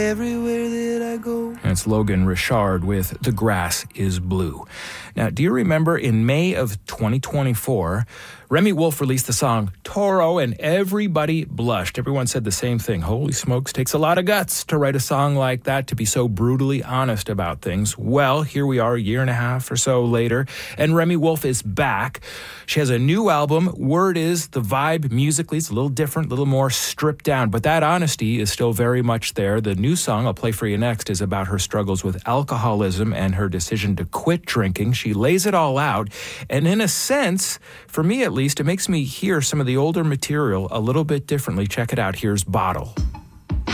everywhere that I go. And it's Logan Richard with The Grass is Blue. Now, do you remember in May of 2024, Remy Wolf released the song Toro and everybody blushed. Everyone said the same thing. Holy smokes, takes a lot of guts to write a song like that, to be so brutally honest about things. Well, here we are a year and a half or so later, and Remy Wolf is back. She has a new album. Word is the vibe musically is a little different, a little more stripped down, but that honesty is still very much there. The new song I'll play for you next is about her struggles with alcoholism and her decision to quit drinking. She lays it all out, and in a sense, for me at least, it makes me hear some of the older material a little bit differently. Check it out. Here's Bottle.